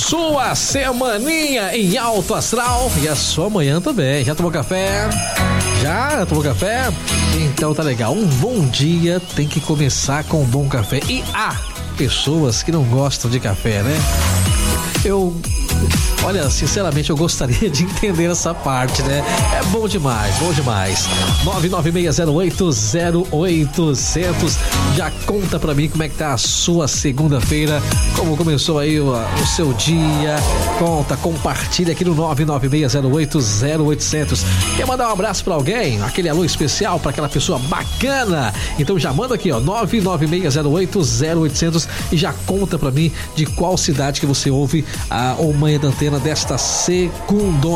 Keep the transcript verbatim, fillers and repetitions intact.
sua semaninha em alto astral e a sua manhã também. Já tomou café? Já tomou café? Então tá legal. Um bom dia tem que começar com um bom café. E há pessoas que não gostam de café, né? Eu... Olha, sinceramente, eu gostaria de entender essa parte, né? É bom demais, bom demais. nove nove seis zero oito zero oito zero zero. Já conta pra mim como é que tá a sua segunda-feira, como começou aí o, o seu dia. Conta, compartilha aqui no nove nove seis zero oito zero oito zero zero. Quer mandar um abraço pra alguém? Aquele alô especial pra aquela pessoa bacana? Então já manda aqui, ó, nove nove seis zero oito zero oito zero zero e já conta pra mim de qual cidade que você ouve a, o Manhã da Antena desta segunda.